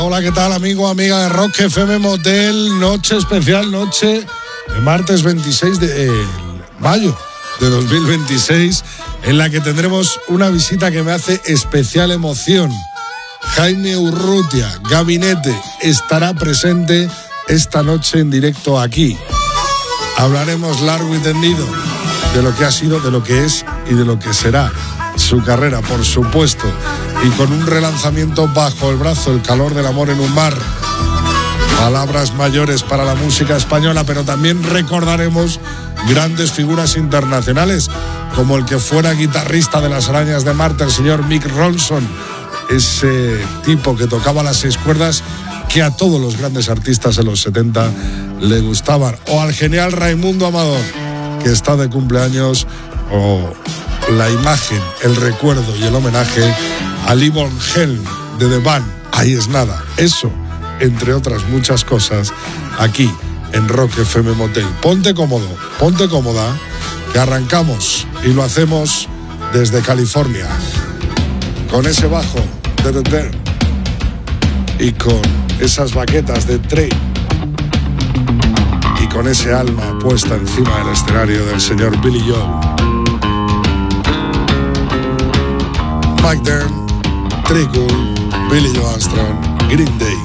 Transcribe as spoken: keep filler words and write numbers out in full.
Hola, ¿qué tal, amigo, amiga de Rock F M Motel? Noche especial, noche de martes veintiséis de eh, mayo de dos mil veintiséis, en la que tendremos una visita que me hace especial emoción. Jaime Urrutia, Gabinete, estará presente esta noche en directo aquí. Hablaremos largo y tendido de lo que ha sido, de lo que es y de lo que será su carrera, por supuesto, y con un relanzamiento bajo el brazo, El calor del amor en un bar. Palabras mayores para la música española, pero también recordaremos grandes figuras internacionales, como el que fuera guitarrista de las Arañas de Marte, el señor Mick Ronson, ese tipo que tocaba las seis cuerdas que a todos los grandes artistas en los setenta le gustaban, o al genial Raimundo Amador, que está de cumpleaños, o la imagen, el recuerdo y el homenaje a Lee Von Helm de The Band. Ahí es nada, eso, entre otras muchas cosas, aquí en Rock F M Motel. Ponte cómodo, ponte cómoda, que arrancamos y lo hacemos desde California, con ese bajo de The Dirt y con esas baquetas de Trey y con ese alma puesta encima del escenario del señor Billy Joel. Mike Dirnt, Trey Cool, Billy Joe Armstrong, Green Day.